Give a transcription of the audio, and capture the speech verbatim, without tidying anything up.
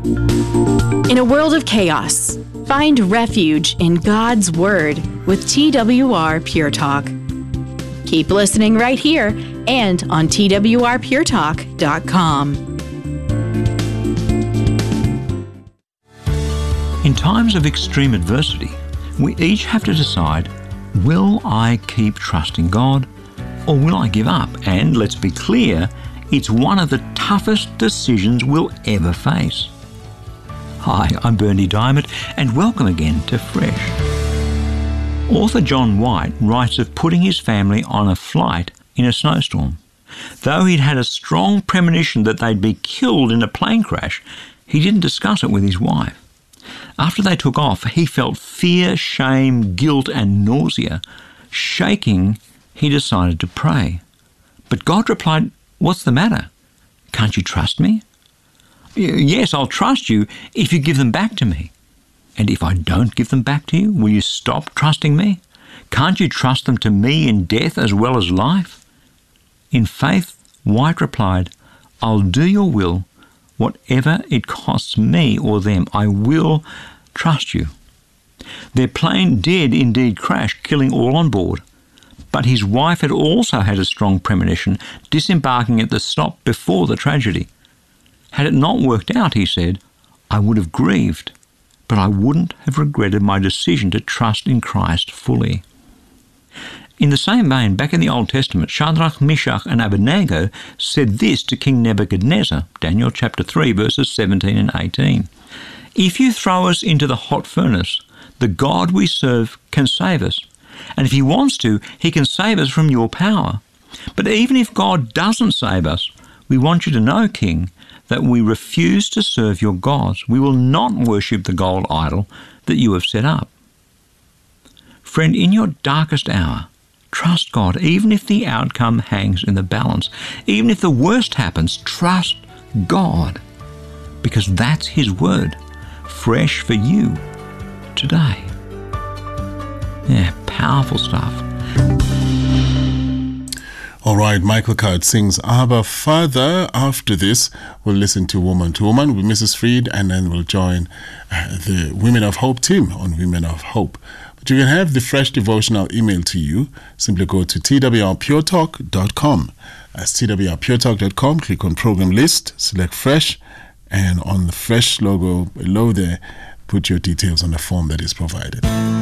In a world of chaos, find refuge in God's Word with T W R Pure Talk. Keep listening right here and on T W R pure talk dot com. In times of extreme adversity, we each have to decide, will I keep trusting God or will I give up? And let's be clear, it's one of the toughest decisions we'll ever face. Hi, I'm Bernie Diamond, and welcome again to Fresh. Author John White writes of putting his family on a flight in a snowstorm. Though he'd had a strong premonition that they'd be killed in a plane crash, he didn't discuss it with his wife. After they took off, he felt fear, shame, guilt, and nausea. Shaking, he decided to pray. But God replied, "What's the matter? Can't you trust me?" "Yes, I'll trust you if you give them back to me." "And if I don't give them back to you, will you stop trusting me? Can't you trust them to me in death as well as life?" In faith, White replied, "I'll do your will, whatever it costs me or them. I will trust you." Their plane did indeed crash, killing all on board. But his wife had also had a strong premonition, disembarking at the stop before the tragedy. Had it not worked out, he said, I would have grieved, but I wouldn't have regretted my decision to trust in Christ fully. In the same vein, back in the Old Testament, Shadrach, Meshach, and Abednego said this to King Nebuchadnezzar, Daniel chapter three, verses seventeen and eighteen. "If you throw us into the hot furnace, the God we serve can save us. And if he wants to, he can save us from your power. But even if God doesn't save us, we want you to know, King, that we refuse to serve your gods. We will not worship the gold idol that you have set up." Friend, in your darkest hour, trust God, even if the outcome hangs in the balance. Even if the worst happens, trust God, because that's his word, fresh for you today. Yeah, powerful stuff. All right, Michael Card sings Abba Father. After this, we'll listen to Woman to Woman with Missus Freed, and then we'll join uh, the Women of Hope team on Women of Hope. But you can have the Fresh Devotional email to you. Simply go to T W R pure talk dot com. That's T W R pure talk dot com. Click on Program List, select Fresh, and on the Fresh logo below there, put your details on the form that is provided.